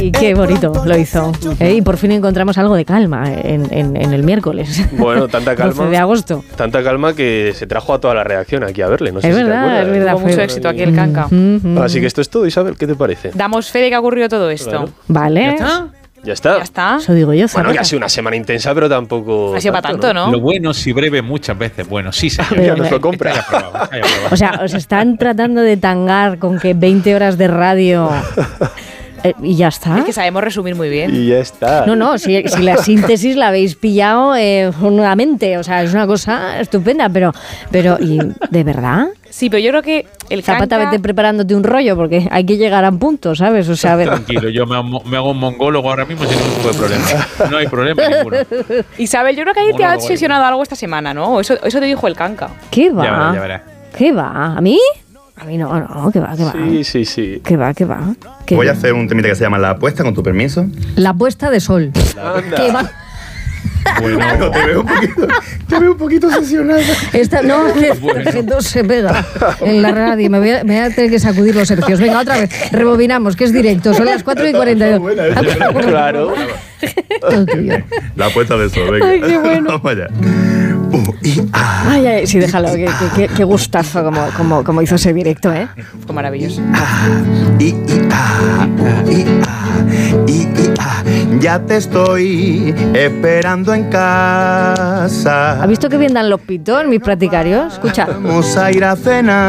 Y qué bonito lo hizo. Y por fin encontramos algo de calma en el miércoles. Bueno, tanta calma. 12 de agosto. Tanta calma que se trajo a toda la redacción aquí a verle. No sé Es si te verdad, acuerdas. es verdad. Tuvo mucho éxito aquí el Canca. Así que esto es todo, Isabel. ¿Qué te parece? Damos fe de que ha ocurrido todo esto. Claro. Vale. Ya está. Ya está. Eso digo yo, Bueno, Zarata. que ha sido una semana intensa, pero tampoco. Ha sido para tanto, ¿no? Lo bueno, si breve, muchas veces. Bueno, sí, señor. ver, Ya nos lo compra. Está ya probado, está ya probado. O sea, os están tratando de tangar con que 20 horas de radio y ya está. Es que sabemos resumir muy bien. Y ya está. No, si la síntesis la habéis pillado nuevamente, o sea, es una cosa estupenda, pero ¿y de verdad? Sí, pero yo creo que el Zapata, Canca... vete preparándote un rollo, porque hay que llegar a un punto, ¿sabes? O sea, a ver. Tranquilo, yo me hago un mongólogo ahora mismo sin ningún tipo de problema. No hay problema ninguno. Isabel, yo creo que ahí te Monólogo, ha obsesionado algo esta semana, ¿no? Eso te dijo el Canca. ¿Qué va? Ya verás. ¿Qué va? ¿A mí? A mí no, ¿qué va? Sí. ¿Qué va? ¿Qué Voy a hacer un temita que se llama La Apuesta, con tu permiso. La puesta de sol. ¿Qué va? Bueno, te veo un poquito obsesionada. Esta, no, que no se pega en la radio. Me voy a tener que sacudir los hercios. Venga, otra vez. Rebobinamos, que es directo. Son las 4:42. Claro. Todo tuyo. La Apuesta de sol, venga. Ay, qué bueno. Vamos allá. Ah. Ay, sí, déjalo. Qué gustazo como hizo ese directo, ¿eh? Fue maravilloso. Ya te estoy esperando en casa. ¿Has visto qué bien dan los pitos mis practicarios? Escucha. Vamos a ir a cenar.